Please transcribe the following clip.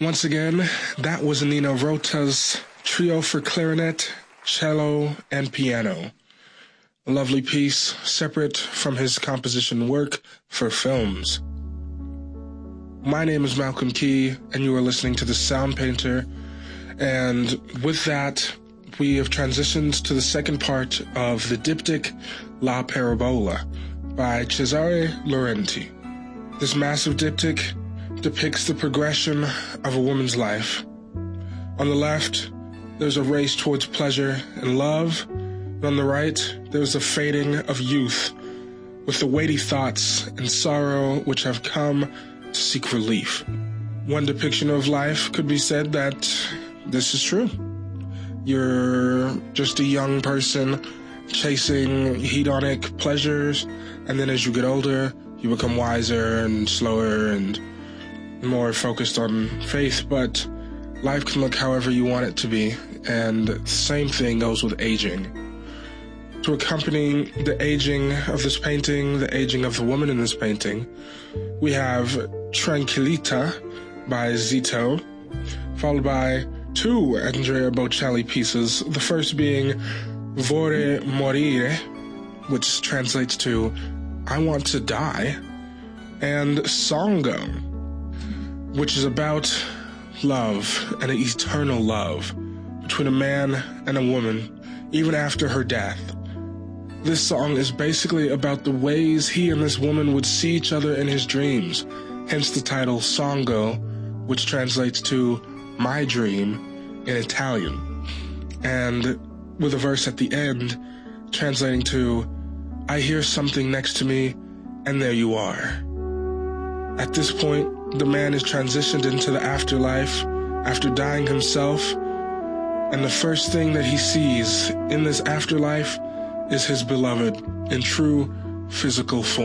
Once again, that was Nino Rota's trio for clarinet, cello, and piano. A lovely piece, separate from his composition work for films. My name is Malcolm Key, and you are listening to The Sound Painter. And with that, we have transitioned to the second part of the diptych La Parabola by Cesare Laurenti. This massive diptych depicts the progression of a woman's life. On the left, there's a race towards pleasure and love, and on the right, there's a fading of youth, with the weighty thoughts and sorrow which have come to seek relief. One depiction of life could be said that this is true. You're just a young person chasing hedonic pleasures, and then as you get older, you become wiser and slower and more focused on faith, but life can look however you want it to be, and the same thing goes with aging. To accompany the aging of this painting, the aging of the woman in this painting, we have Tranquillita by Zito, followed by two Andrea Bocelli pieces, the first being Vorrei morire, which translates to I want to die, and Songo, which is about love and an eternal love between a man and a woman, even after her death. This song is basically about the ways he and this woman would see each other in his dreams, hence the title Songo, which translates to my dream in Italian, and with a verse at the end translating to I hear something next to me, and there you are. At this point, the man is transitioned into the afterlife after dying himself, and the first thing that he sees in this afterlife is his beloved in true physical form.